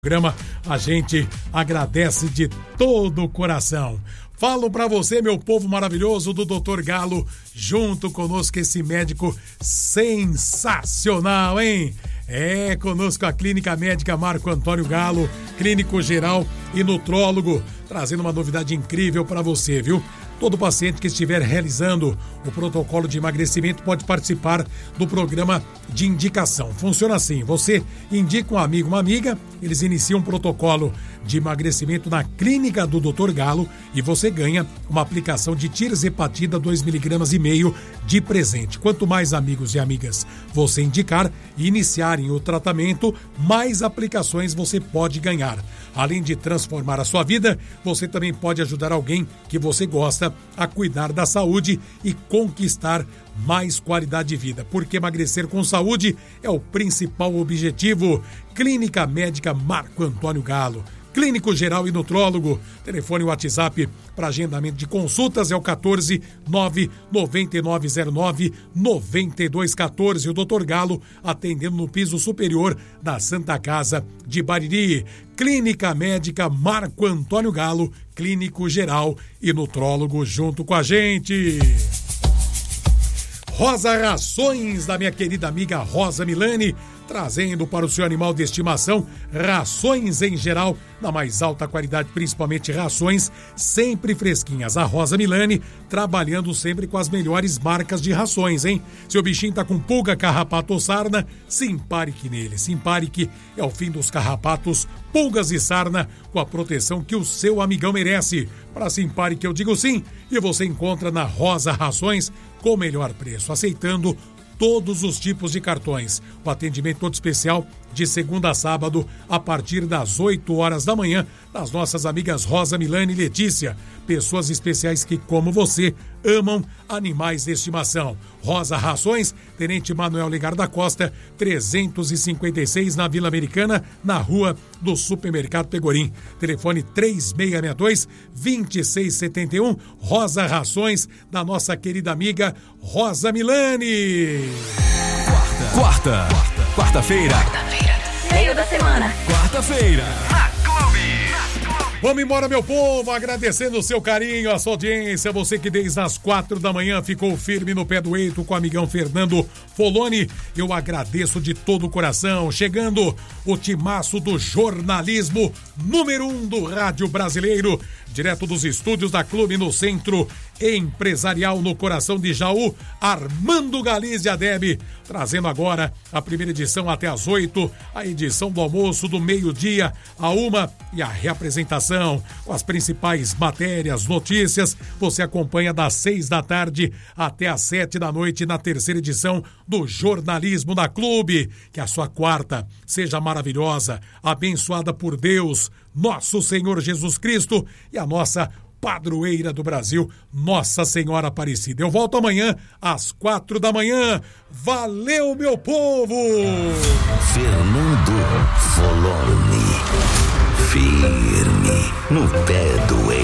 Programa, a gente agradece de todo o coração. Falo pra você, meu povo maravilhoso, do Dr. Galo, junto conosco esse médico sensacional, hein? É, conosco a Clínica Médica Marco Antônio Galo, clínico geral e nutrólogo, trazendo uma novidade incrível pra você, viu? Todo paciente que estiver realizando o protocolo de emagrecimento pode participar do programa de indicação. Funciona assim, você indica um amigo, uma amiga, eles iniciam um protocolo de emagrecimento na clínica do Dr. Galo e você ganha uma aplicação de tirzepatida 2,5 mg de presente. Quanto mais amigos e amigas você indicar e iniciarem o tratamento, mais aplicações você pode ganhar. Além de transformar a sua vida, você também pode ajudar alguém que você gosta a cuidar da saúde e conquistar mais qualidade de vida, porque emagrecer com saúde é o principal objetivo. Clínica Médica Marco Antônio Galo, clínico geral e nutrólogo. Telefone e WhatsApp para agendamento de consultas é o 14 99909 9214. O Dr. Galo atendendo no piso superior da Santa Casa de Bariri. Clínica Médica Marco Antônio Galo, clínico geral e nutrólogo junto com a gente. Rosa Rações, da minha querida amiga Rosa Milani, trazendo para o seu animal de estimação rações em geral, na mais alta qualidade, principalmente rações sempre fresquinhas. A Rosa Milani trabalhando sempre com as melhores marcas de rações, hein? Seu bichinho tá com pulga, carrapato ou sarna, Simparic nele. Simparic é o fim dos carrapatos, pulgas e sarna, com a proteção que o seu amigão merece. Para Simparic eu digo sim, e você encontra na Rosa Rações com o melhor preço, aceitando todos os tipos de cartões. O atendimento todo especial de segunda a sábado, a partir das 8 horas da manhã, das nossas amigas Rosa Milani e Letícia. Pessoas especiais que, como você, amam animais de estimação. Rosa Rações, Tenente Manuel Legar da Costa, 356 na Vila Americana, na rua do Supermercado Pegorim. Telefone 3662-2671. Rosa Rações, da nossa querida amiga Rosa Milani. Quarta-feira. Meio da semana. Quarta-feira. Vamos embora, meu povo, agradecendo o seu carinho, a sua audiência, você que desde as 4 da manhã ficou firme no pé do eito com o amigão Fernando Foloni, eu agradeço de todo o coração. Chegando o timaço do jornalismo número 1 do rádio brasileiro, direto dos estúdios da Clube no Centro Empresarial, no coração de Jaú, Armando Galizia Deb, trazendo agora a primeira edição até as 8, a edição do almoço do meio-dia a 1 e a reapresentação com as principais matérias, notícias. Você acompanha das 6 da tarde até as 7 da noite na terceira edição do Jornalismo da Clube. Que a sua quarta seja maravilhosa, abençoada por Deus, nosso Senhor Jesus Cristo e a nossa padroeira do Brasil, Nossa Senhora Aparecida. Eu volto amanhã às 4 da manhã. Valeu, meu povo! Fernando Foloni, firme no pé do